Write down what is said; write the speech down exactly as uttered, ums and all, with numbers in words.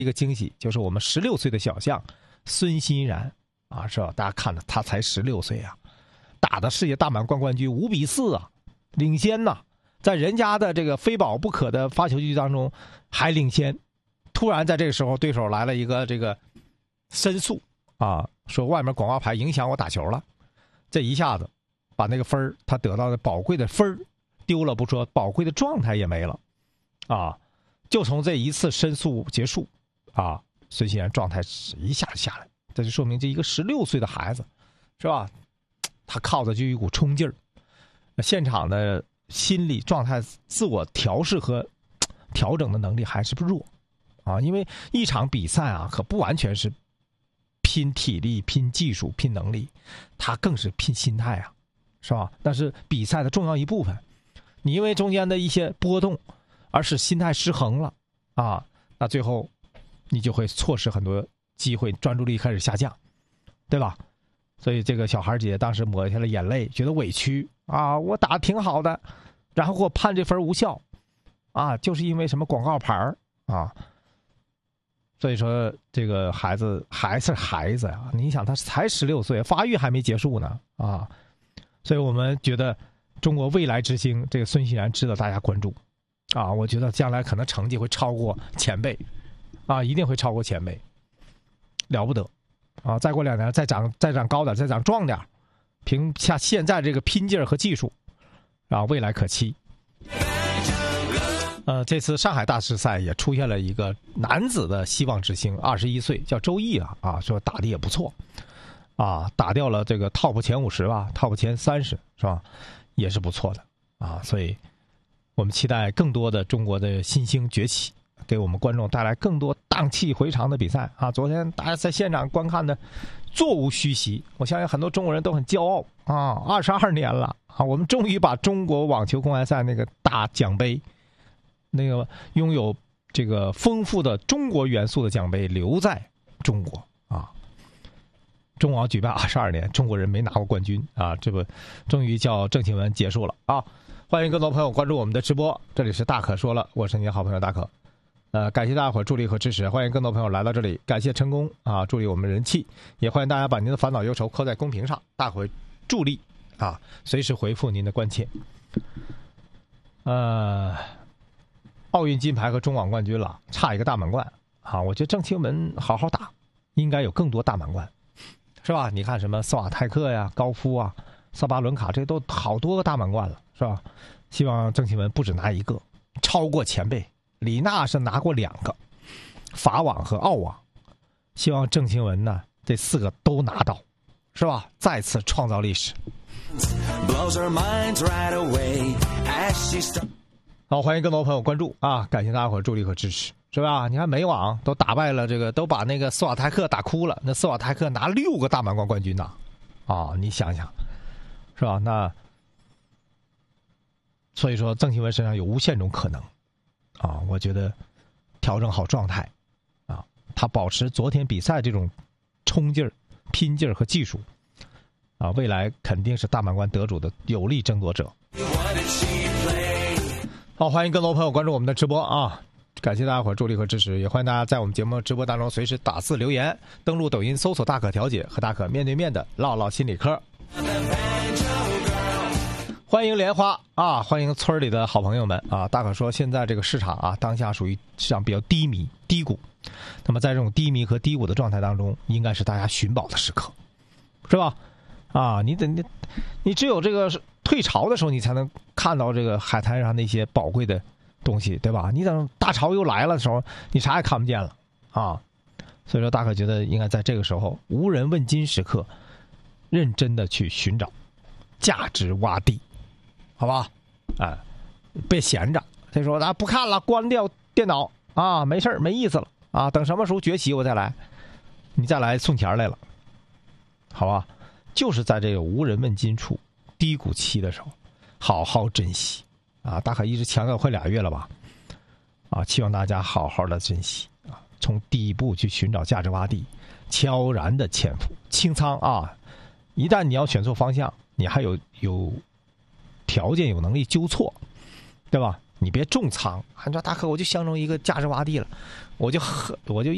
一个惊喜，就是我们十六岁的小将孙欣然啊，是吧？大家看了，他才十六岁啊，打的世界大满贯冠军五比四啊，领先呐、啊，在人家的这个非保不可的发球局当中还领先。突然在这个时候，对手来了一个这个申诉啊，说外面广告牌影响我打球了，这一下子把那个分儿他得到的宝贵的分儿丢了不说，宝贵的状态也没了啊！就从这一次申诉结束啊，孙欣然状态一下下来，这就说明这一个十六岁的孩子是吧？他靠的就一股冲劲儿，现场的心理状态、自我调试和调整的能力还是不弱啊！因为一场比赛啊，可不完全是拼体力、拼技术、拼能力，他更是拼心态啊，是吧？那是比赛的重要一部分。你因为中间的一些波动，而使心态失衡了啊，那最后你就会错失很多机会，专注力开始下降，对吧？所以这个小孩姐当时抹下了眼泪，觉得委屈啊，我打得挺好的，然后给我判这分无效啊，就是因为什么广告牌啊。所以说这个孩子还是孩子呀，你想他才十六岁，发育还没结束呢啊，所以我们觉得中国未来之星这个孙欣然值得大家关注啊，我觉得将来可能成绩会超过前辈啊，一定会超过前辈，了不得啊！再过两年再长再长高点，再长壮点，凭下现在这个拼劲儿和技术啊，未来可期。呃，这次上海大师赛也出现了一个男子的希望之星，二十一岁，叫周毅啊啊，说打的也不错啊，打掉了这个 top 前五十吧 ，top 前三十是吧？也是不错的啊，所以我们期待更多的中国的新星崛起，给我们观众带来更多荡气回肠的比赛啊！昨天大家在现场观看的座无虚席，我相信很多中国人都很骄傲啊！二十二年了啊，我们终于把中国网球公开赛那个大奖杯，那个拥有这个丰富的中国元素的奖杯留在中国啊！中网举办二十二年，中国人没拿过冠军啊！这不，终于叫郑钦文结束了啊！欢迎更多朋友关注我们的直播，这里是大可说了，我是你的好朋友大可。呃，感谢大伙助力和支持，欢迎更多朋友来到这里，感谢成功啊，助力我们人气，也欢迎大家把您的烦恼忧愁扣在公屏上，大伙助力啊，随时回复您的关切。呃，奥运金牌和中网冠军了，差一个大满贯啊！我觉得郑钦文好好打，应该有更多大满贯，是吧？你看什么斯瓦泰克呀、高夫啊、萨巴伦卡，这都好多个大满贯了，是吧？希望郑钦文不止拿一个，超过前辈。李娜是拿过两个，法网和澳网，希望郑钦文呢这四个都拿到，是吧？再次创造历史。好，欢迎更多朋友关注啊！感谢大家伙助力和支持，是吧？你看美网都打败了这个，都把那个斯瓦泰克打哭了。那斯瓦泰克拿六个大满贯冠军呐，啊，你想想，是吧？那所以说郑钦文身上有无限种可能。啊，我觉得调整好状态啊，他保持昨天比赛这种冲劲儿、拼劲儿和技术啊，未来肯定是大满贯得主的有力争夺者。好，欢迎更多朋友关注我们的直播啊！感谢大家伙助力和支持，也欢迎大家在我们节目直播当中随时打字留言，登录抖音搜索大可调解，和大可面对面的唠唠心理嗑。欢迎莲花啊！欢迎村里的好朋友们啊！大可说，现在这个市场啊，当下属于市场比较低迷、低谷。那么在这种低迷和低谷的状态当中，应该是大家寻宝的时刻，是吧？啊，你得你你只有这个退潮的时候，你才能看到这个海滩上那些宝贵的东西，对吧？你等大潮又来了的时候，你啥也看不见了啊！所以说，大可觉得应该在这个时候无人问津时刻，认真的去寻找价值洼地。好吧，哎，别闲着。他说：“啊，不看了，关掉电脑啊，没事没意思了啊，等什么时候崛起我再来，你再来送钱来了，好吧？就是在这个无人问津处、低谷期的时候，好好珍惜啊！大可一直强调快俩月了吧，啊，希望大家好好的珍惜啊，从底部去寻找价值洼地，悄然的潜伏，清仓啊！一旦你要选错方向，你还有有。”条件有能力纠错，对吧？你别重仓，按照大可我就相中一个价值洼地了，我就我就